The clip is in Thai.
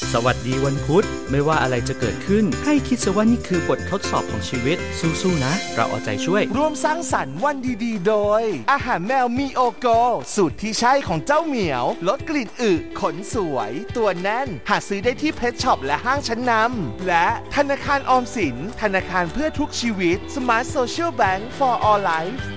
สวัสดีวันพุธไม่ว่าอะไรจะเกิดขึ้นให้คิดซะว่านี่คือบททดสอบของชีวิตสู้ๆนะเราเอาใจช่วยร่วมสร้างสรรค์วันดีๆโดยอาหารแมวมีโอโกสูตรที่ใช่ของเจ้าเหมียวลดกลิ่นอึขนสวยตัวแน่นหาซื้อได้ที่เพชช็อปและห้างชั้นนำและธนาคารออมสินธนาคารเพื่อทุกชีวิต Smart Social Bank for All Life